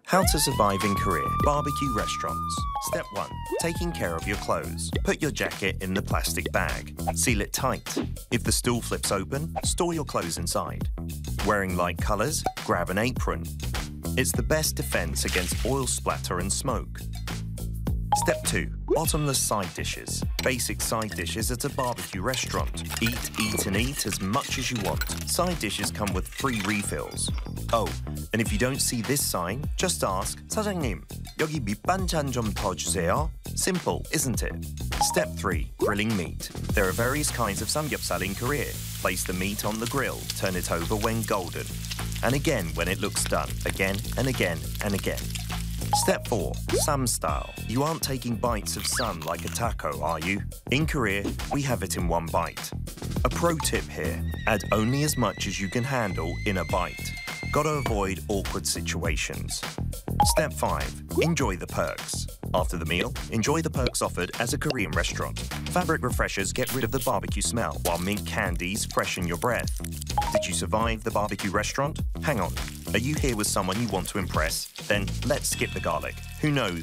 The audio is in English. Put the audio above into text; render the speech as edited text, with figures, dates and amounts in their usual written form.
How to survive in Korea. Barbecue restaurants. Step 1. Taking care of your clothes. Put your jacket in the plastic bag. Seal it tight. If the stool flips open, store your clothes inside. Wearing light colors? Grab an apron. It's the best defense against oil splatter and smoke. Step 2. Bottomless side dishes. Basic side dishes at a barbecue restaurant. Eat and eat as much as you want. Side dishes come with free refills. Oh, and if you don't see this sign, just ask, 사장님, 여기 밑반찬 좀 더 주세요. Simple, isn't it? Step 3. Grilling meat. There are various kinds of samgyeopsal in Korea. Place the meat on the grill. Turn it over when golden. And again when it looks done. Again and again and again. Step 4. Sam style. You aren't taking bites of sam like a taco, are you? In Korea, we have it in one bite. A pro tip here, add only as much as you can handle in a bite. Gotta avoid awkward situations. Step 5. Enjoy the perks. After the meal, enjoy the perks offered as a Korean restaurant. Fabric refreshers get rid of the barbecue smell, while mint candies freshen your breath. Did you survive the barbecue restaurant? Hang on. Are you here with someone you want to impress? Then let's skip the garlic. Who knows,